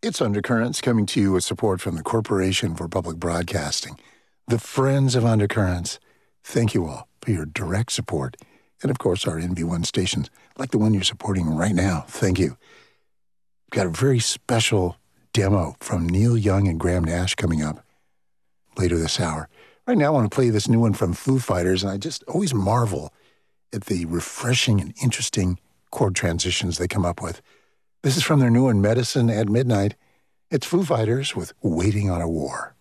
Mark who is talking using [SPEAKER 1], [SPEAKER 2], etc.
[SPEAKER 1] It's Undercurrents coming to you with support from the Corporation for Public Broadcasting. The Friends of Undercurrents, thank you all for your direct support. And, of course, our NV1 stations, like the one you're supporting right now. Thank you. We've got a very special demo from Neil Young and Graham Nash coming up later this hour. Right now, I want to play this new one from Foo Fighters, and I just always marvel at the refreshing and interesting chord transitions they come up with. This is from their new one, Medicine at Midnight. It's Foo Fighters with Waiting on a War.